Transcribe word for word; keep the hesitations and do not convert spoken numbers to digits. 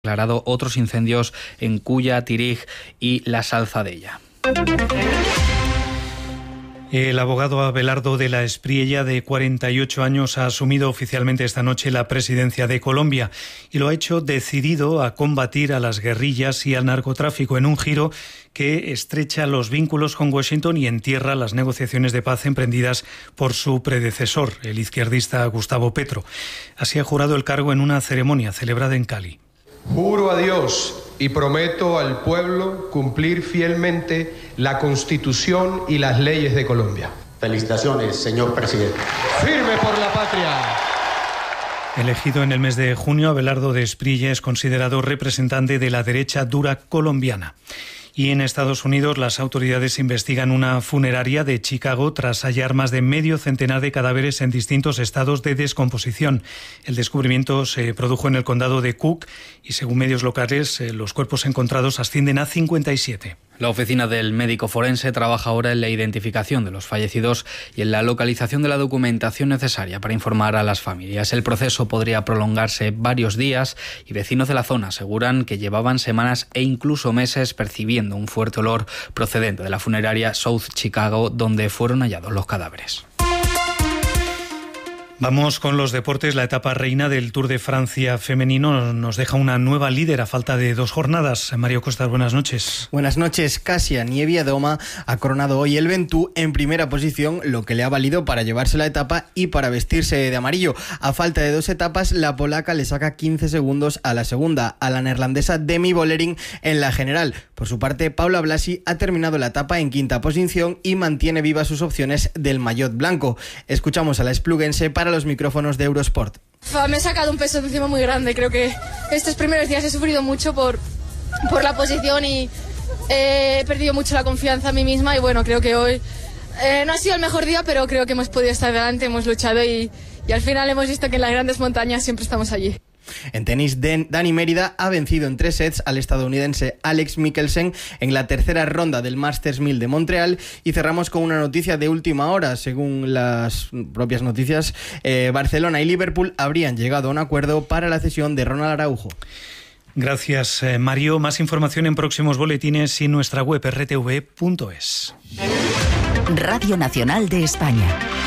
declarado otros incendios en Culla, Tirig y la Salzadella. El abogado Abelardo de la Espriella, de cuarenta y ocho años, ha asumido oficialmente esta noche la presidencia de Colombia y lo ha hecho decidido a combatir a las guerrillas y al narcotráfico en un giro que estrecha los vínculos con Washington y entierra las negociaciones de paz emprendidas por su predecesor, el izquierdista Gustavo Petro. Así ha jurado el cargo en una ceremonia celebrada en Cali. Juro a Dios y prometo al pueblo cumplir fielmente la Constitución y las leyes de Colombia. Felicitaciones, señor presidente. ¡Firme por la patria! Elegido en el mes de junio, Abelardo de Espriella es considerado representante de la derecha dura colombiana. Y en Estados Unidos, las autoridades investigan una funeraria de Chicago tras hallar más de medio centenar de cadáveres en distintos estados de descomposición. El descubrimiento se produjo en el condado de Cook y, según medios locales, los cuerpos encontrados ascienden a cincuenta y siete. La oficina del médico forense trabaja ahora en la identificación de los fallecidos y en la localización de la documentación necesaria para informar a las familias. El proceso podría prolongarse varios días y vecinos de la zona aseguran que llevaban semanas e incluso meses percibiendo un fuerte olor procedente de la funeraria South Chicago, donde fueron hallados los cadáveres. Vamos con los deportes. La etapa reina del Tour de Francia femenino nos deja una nueva líder a falta de dos jornadas. Mario Costas, buenas noches. Buenas noches. Kasia Niewiadoma ha coronado hoy el Ventoux en primera posición, lo que le ha valido para llevarse la etapa y para vestirse de amarillo. A falta de dos etapas, la polaca le saca quince segundos a la segunda, a la neerlandesa Demi Vollering en la general. Por su parte, Paula Blasi ha terminado la etapa en quinta posición y mantiene vivas sus opciones del maillot blanco. Escuchamos a la espluguense para los micrófonos de Eurosport. Me he sacado un peso de encima muy grande. Creo que estos primeros días he sufrido mucho por, por la posición y he perdido mucho la confianza en mí misma. Y bueno, creo que hoy eh, no ha sido el mejor día, pero creo que hemos podido estar delante, hemos luchado y, y al final hemos visto que en las grandes montañas siempre estamos allí. En tenis, Dani Mérida ha vencido en tres sets al estadounidense Alex Mikkelsen en la tercera ronda del Masters mil de Montreal. Y cerramos con una noticia de última hora. Según las propias noticias, eh, Barcelona y Liverpool habrían llegado a un acuerdo para la cesión de Ronald Araujo. Gracias, eh, Mario. Más información en próximos boletines y en nuestra web erre te ve punto es. Radio Nacional de España.